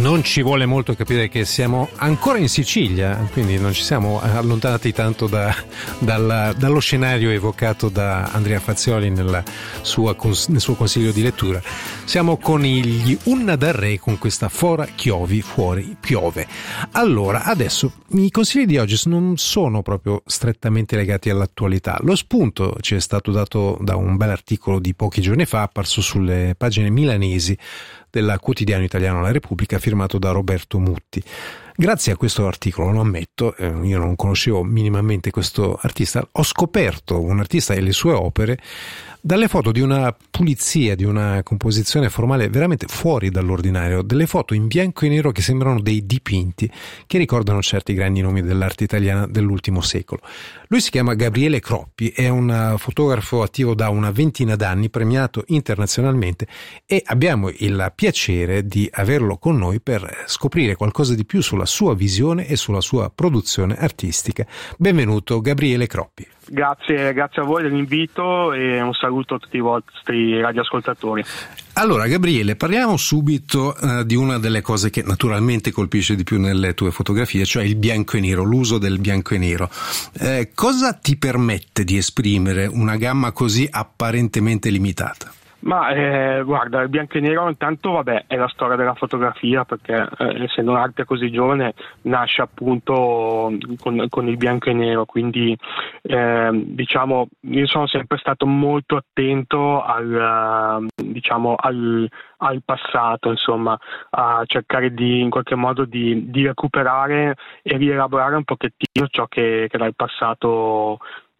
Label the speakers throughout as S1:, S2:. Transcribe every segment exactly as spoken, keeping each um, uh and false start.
S1: Non ci vuole molto capire che siamo ancora in Sicilia, quindi non ci siamo allontanati tanto da, dal, dallo scenario evocato da Andrea Fazioli nella sua, nel suo consiglio di lettura. Siamo con gli Unna dal Re, con questa Fora chiovi, fuori piove. Allora, adesso i consigli di oggi non sono proprio strettamente legati all'attualità. Lo spunto ci è stato dato da un bel articolo di pochi giorni fa, apparso sulle pagine milanesi del quotidiano italiano La Repubblica, firmato da Roberto Mutti. Grazie a questo articolo, lo ammetto, eh, io non conoscevo minimamente questo artista, ho scoperto un artista e le sue opere dalle foto di una pulizia, di una composizione formale veramente fuori dall'ordinario, delle foto in bianco e nero che sembrano dei dipinti, che ricordano certi grandi nomi dell'arte italiana dell'ultimo secolo. Lui si chiama Gabriele Croppi, è un fotografo attivo da una ventina d'anni, premiato internazionalmente, e abbiamo il piacere di averlo con noi per scoprire qualcosa di più sulla sua visione e sulla sua produzione artistica. Benvenuto Gabriele Croppi.
S2: Grazie, grazie a voi dell'invito e un saluto a tutti i vostri radioascoltatori.
S1: Allora Gabriele, parliamo subito uh, di una delle cose che naturalmente colpisce di più nelle tue fotografie, cioè il bianco e nero, l'uso del bianco e nero. Eh, cosa ti permette di esprimere una gamma così apparentemente limitata?
S2: Ma eh, guarda, il bianco e nero intanto vabbè è la storia della fotografia, perché eh, essendo un'arte così giovane nasce appunto con, con il bianco e nero, quindi eh, diciamo io sono sempre stato molto attento al diciamo al, al passato, insomma, a cercare di in qualche modo di, di recuperare e rielaborare un pochettino ciò che, che dal passato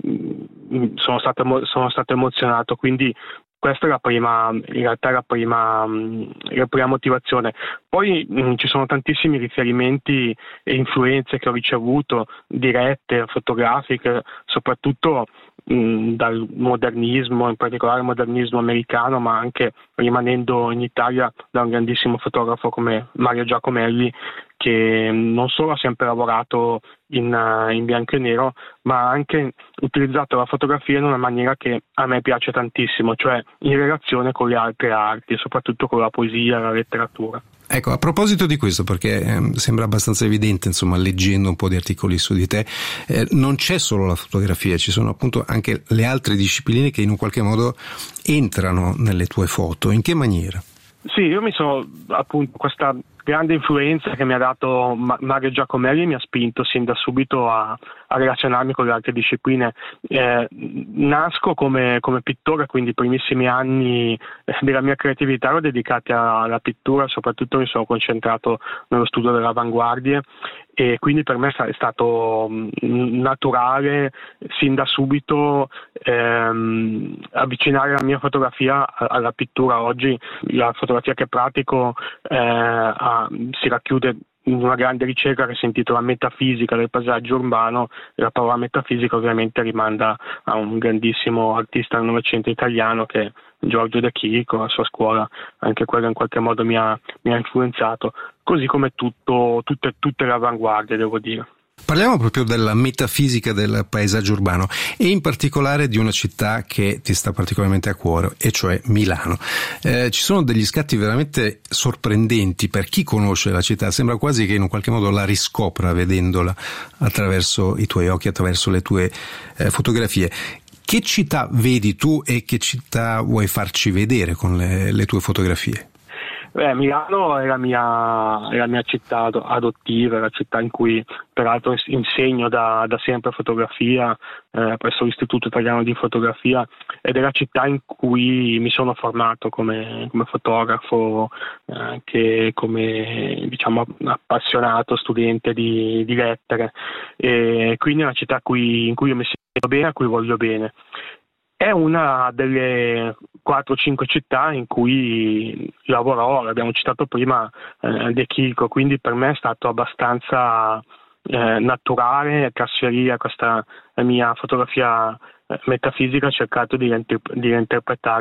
S2: mh, sono stato sono stato emozionato, quindi questa è la prima, in realtà è la prima, la prima motivazione. Poi mh, ci sono tantissimi riferimenti e influenze che ho ricevuto, dirette, fotografiche, soprattutto mh, dal modernismo, in particolare il modernismo americano, ma anche rimanendo in Italia da un grandissimo fotografo come Mario Giacomelli, che non solo ha sempre lavorato in, in bianco e nero, ma ha anche utilizzato la fotografia in una maniera che a me piace tantissimo, cioè in relazione con le altre arti, soprattutto con la poesia e la letteratura.
S1: Ecco, a proposito di questo, perché eh, sembra abbastanza evidente, insomma, leggendo un po' di articoli su di te, eh, non c'è solo la fotografia, ci sono appunto anche le altre discipline che in un qualche modo entrano nelle tue foto. In che maniera?
S2: Sì, io mi sono appunto questa grande influenza che mi ha dato Mario Giacomelli mi ha spinto sin da subito a, a relazionarmi con le altre discipline. Eh, nasco come, come pittore, quindi i primissimi anni della mia creatività ero dedicati alla pittura, soprattutto mi sono concentrato nello studio delle avanguardie e quindi per me è stato naturale sin da subito ehm, avvicinare la mia fotografia alla pittura. Oggi la fotografia che pratico eh, ha, si racchiude in una grande ricerca che si intitola Metafisica del paesaggio urbano, e la parola metafisica ovviamente rimanda a un grandissimo artista del Novecento italiano che è Giorgio De Chirico. La sua scuola, anche quella in qualche modo mi ha, mi ha influenzato, così come tutto, tutte, tutte le avanguardie, devo dire.
S1: Parliamo proprio della metafisica del paesaggio urbano e in particolare di una città che ti sta particolarmente a cuore, e cioè Milano. Eh, ci sono degli scatti veramente sorprendenti per chi conosce la città, sembra quasi che in un qualche modo la riscopra vedendola attraverso i tuoi occhi, attraverso le tue eh, fotografie. Che città vedi tu e che città vuoi farci vedere con le, le tue fotografie?
S2: Beh, Milano è la mia, è la mia città adottiva, è la città in cui peraltro insegno da, da sempre fotografia eh, presso l'Istituto Italiano di Fotografia, ed è la città in cui mi sono formato come, come fotografo, eh, anche come diciamo appassionato studente di, di lettere, e quindi è una città cui, in cui io mi sento bene, a cui voglio bene. È una delle quattro o cinque città in cui lavorò, l'abbiamo citato prima, eh, De Chirico, quindi per me è stato abbastanza eh, naturale trasferire questa mia fotografia eh, metafisica, ho cercato di, di reinterpretare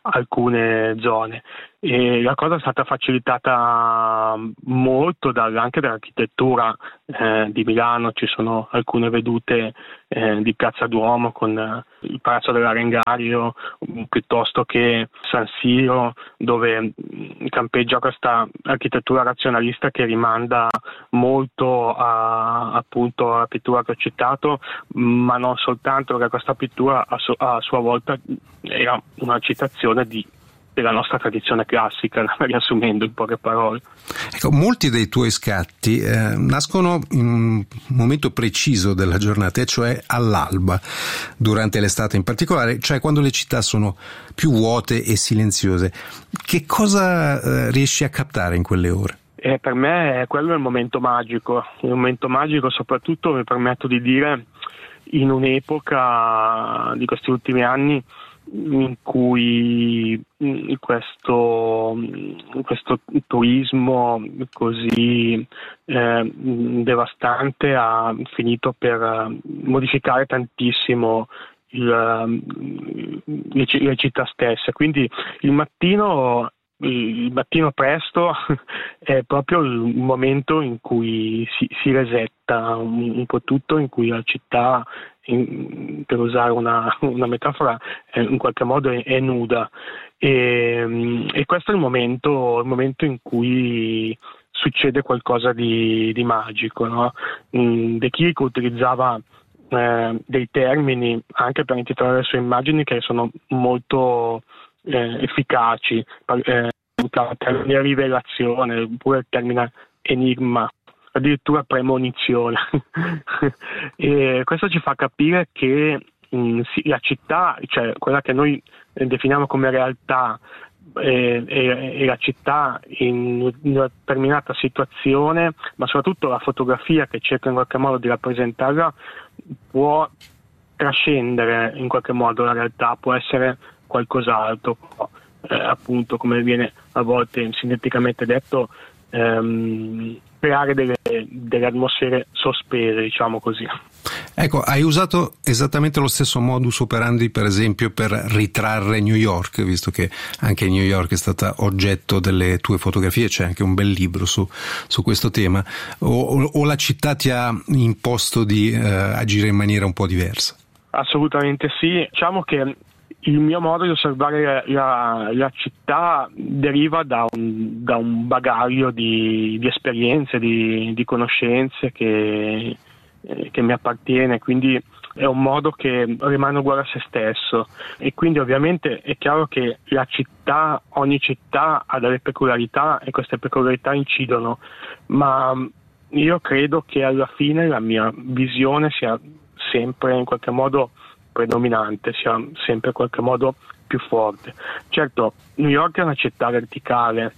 S2: alcune zone. E la cosa è stata facilitata molto dal, anche dall'architettura eh, di Milano. Ci sono alcune vedute eh, di Piazza Duomo con eh, il Palazzo dell'Arengario, piuttosto che San Siro, dove mh, campeggia questa architettura razionalista che rimanda molto a, appunto alla pittura che ho citato, ma non soltanto, perché questa pittura a, su, a sua volta era una citazione di della nostra tradizione classica, riassumendo in poche parole.
S1: Ecco, molti dei tuoi scatti eh, nascono in un momento preciso della giornata, e cioè all'alba, durante l'estate in particolare, cioè quando le città sono più vuote e silenziose. Che cosa eh, riesci a captare in quelle ore?
S2: Eh, per me quello è il momento magico, il momento magico soprattutto, mi permetto di dire, in un'epoca di questi ultimi anni in cui questo, questo turismo così eh, devastante ha finito per modificare tantissimo il, le, le città stesse. Quindi il mattino il mattino presto è proprio il momento in cui si, si resetta un, un po' tutto, in cui la città, in, per usare una, una metafora, è, in qualche modo è, è nuda, e, e questo è il momento, il momento in cui succede qualcosa di, di magico, no? De Chirico utilizzava eh, dei termini anche per intitolare le sue immagini che sono molto Eh, efficaci, eh, il termine rivelazione, oppure il termine enigma, addirittura premonizione. E questo ci fa capire che mh, sì, la città, cioè quella che noi definiamo come realtà, e, e, e la città in una determinata situazione, ma soprattutto la fotografia che cerca in qualche modo di rappresentarla, può trascendere in qualche modo la realtà, può essere qualcos'altro, eh, appunto, come viene a volte sinteticamente detto, ehm, creare delle, delle atmosfere sospese, diciamo così.
S1: Ecco, hai usato esattamente lo stesso modus operandi, per esempio, per ritrarre New York, visto che anche New York è stata oggetto delle tue fotografie, c'è anche un bel libro su, su questo tema, o, o la città ti ha imposto di eh, agire in maniera un po' diversa?
S2: Assolutamente sì, diciamo che il mio modo di osservare la, la città deriva da un, da un bagaglio di, di esperienze, di, di conoscenze che, eh, che mi appartiene, quindi è un modo che rimane uguale a se stesso, e quindi ovviamente è chiaro che la città, ogni città ha delle peculiarità e queste peculiarità incidono, ma io credo che alla fine la mia visione sia sempre in qualche modo predominante, sia sempre in qualche modo più forte. Certo, New York è una città verticale,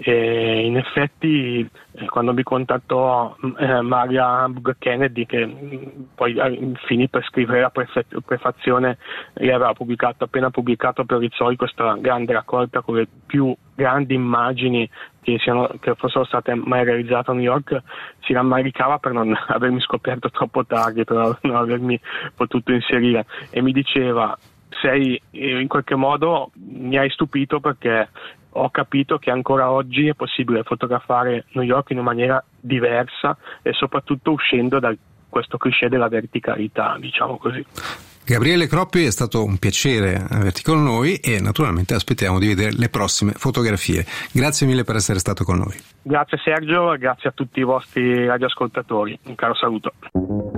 S2: e in effetti eh, quando mi contattò eh, Maria Kennedy, che mh, poi eh, finì per scrivere la prefe- prefazione, lei aveva pubblicato, appena pubblicato per Rizzoli, questa grande raccolta con le più grandi immagini che, siano, che fossero state mai realizzate a New York, si rammaricava per non avermi scoperto troppo tardi, per non avermi potuto inserire, e mi diceva: sei in qualche modo, mi hai stupito, perché ho capito che ancora oggi è possibile fotografare New York in una maniera diversa, e soprattutto uscendo da questo cliché della verticalità, diciamo così.
S1: Gabriele Croppi, è stato un piacere averti con noi, e naturalmente aspettiamo di vedere le prossime fotografie. Grazie mille per essere stato con noi.
S2: Grazie Sergio, e grazie a tutti i vostri radioascoltatori. Un caro saluto.